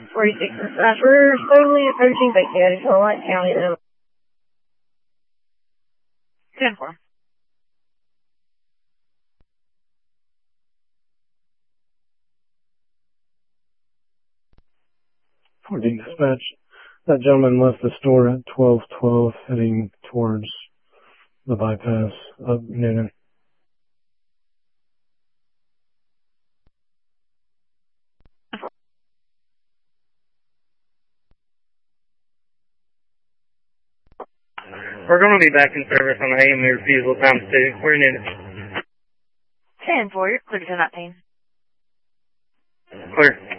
46. We're slowly approaching Bankhead, Caroline County. 10-4. Dispatch. That gentleman left the store at 12:12, heading towards the bypass of Noonan. We're going to be back in service on the AME refusal times 2. We're in it. 10-4, you're clear to 19. Clear.